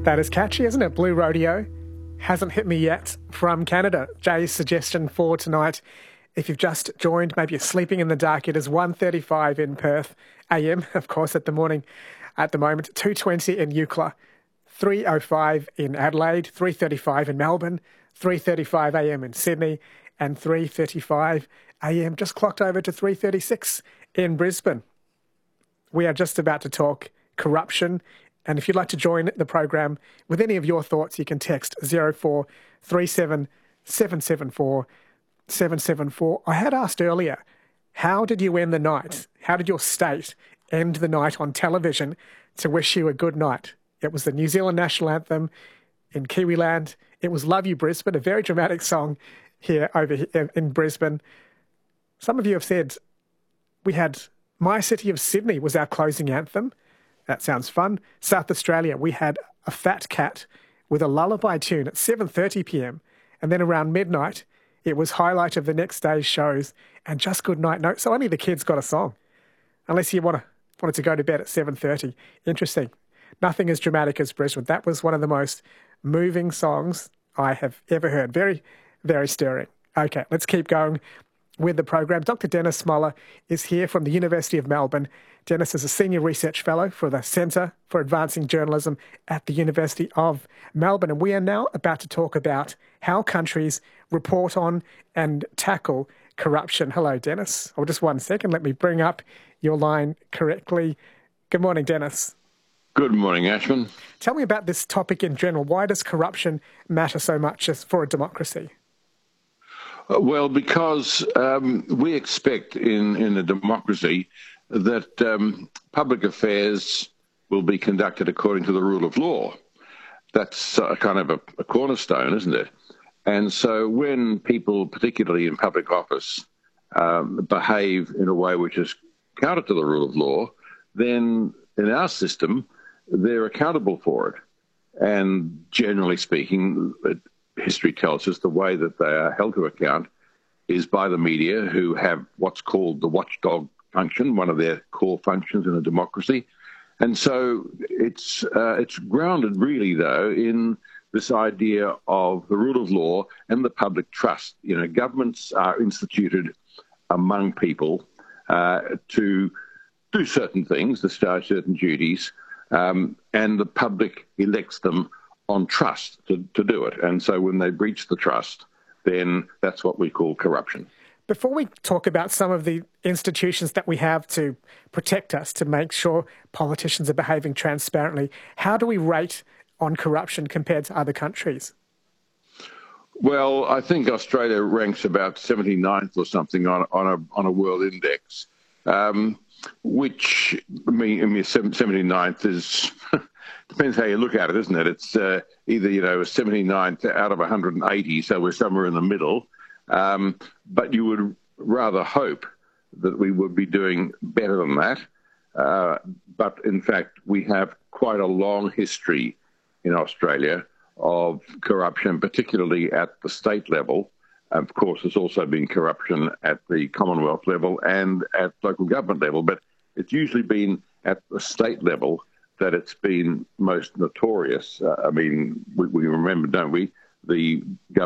That is catchy, isn't it? Blue Rodeo. Hasn't hit me yet from Canada. Jay's suggestion for tonight. If you've just joined, maybe you're sleeping in the dark, it is 1:35 in Perth AM, of course, at the moment, 2:20 in Eucla, 3:05 in Adelaide, 3:35 in Melbourne, 3:35 AM in Sydney, and 3:35 AM just clocked over to 3:36 in Brisbane. We are just about to talk corruption. And if you'd like to join the program with any of your thoughts, you can text 0437 774 774. I had asked earlier, how did you end the night? How did your state end the night on television to wish you a good night? It was the New Zealand national anthem in Kiwiland. It was Love You Brisbane, a very dramatic song here in Brisbane. Some of you have said we had My City of Sydney was our closing anthem. That sounds fun. South Australia, we had a fat cat with a lullaby tune at 7:30 p.m. And then around midnight, it was highlight of the next day's shows and just good night. No, so only the kids got a song. Unless you wanted to go to bed at 7:30. Interesting. Nothing as dramatic as Brisbane. That was one of the most moving songs I have ever heard. Very, very stirring. Okay, let's keep going with the program. Dr. Dennis Smoller is here from the University of Melbourne. Dennis is a Senior Research Fellow for the Centre for Advancing Journalism at the University of Melbourne. And we are now about to talk about how countries report on and tackle corruption. Hello, Dennis. Oh, just 1 second. Let me bring up your line correctly. Good morning, Dennis. Good morning, Ashman. Tell me about this topic in general. Why does corruption matter so much for a democracy? Well, because we expect in a democracy that public affairs will be conducted according to the rule of law. That's kind of a cornerstone, isn't it? And so when people, particularly in public office, behave in a way which is counter to the rule of law, then in our system, they're accountable for it. And generally speaking, history tells us the way that they are held to account is by the media, who have what's called the watchdog function, one of their core functions in a democracy. And so it's grounded really, though, in this idea of the rule of law and the public trust. You know, governments are instituted among people to do certain things, discharge certain duties, and the public elects them on trust to do it. And so when they breach the trust, then that's what we call corruption. Before we talk about some of the institutions that we have to protect us, to make sure politicians are behaving transparently, how do we rate on corruption compared to other countries? Well, I think Australia ranks about 79th or something on a world index, which, I mean 79th is... Depends how you look at it, isn't it? It's either, 79th out of 180, so we're somewhere in the middle. But you would rather hope that we would be doing better than that. But in fact, we have quite a long history in Australia of corruption, particularly at the state level. Of course, there's also been corruption at the Commonwealth level and at local government level, but it's usually been at the state level that it's been most notorious. I mean, we remember, don't we, the